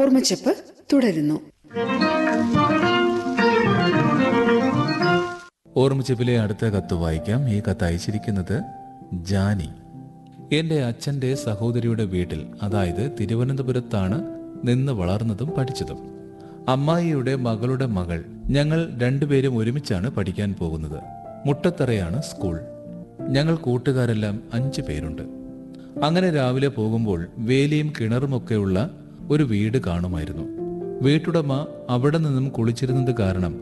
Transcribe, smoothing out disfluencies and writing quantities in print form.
ഓർമ്മച്ചപ്പ് തുടരുന്നു. ഓർമ്മച്ചപ്പിലെ അടുത്ത കത്ത് വായിക്കാം. ഈ കത്ത് അയച്ചിരിക്കുന്നത് ജാനി. എൻ്റെ അച്ഛൻ്റെ സഹോദരിയുടെ വീട്ടിൽ, അതായത് തിരുവനന്തപുരത്താണ് നിന്ന് വളർന്നതും പഠിച്ചതും. അമ്മായിയുടെ മകളുടെ മകൾ. ഞങ്ങൾ രണ്ടുപേരും ഒരുമിച്ചാണ് പഠിക്കാൻ പോകുന്നത്. മുട്ടത്തറയാണ് സ്കൂൾ. ഞങ്ങൾ കൂട്ടുകാരെല്ലാം 5 പേരുണ്ട്. അങ്ങനെ രാവിലെ പോകുമ്പോൾ വേലിയും കിണറുമൊക്കെയുള്ള ഒരു വീട് കാണുമായിരുന്നു. വീട്ടുടമ അവിടെ നിന്നും കുളിച്ചിരുന്നത് കാരണം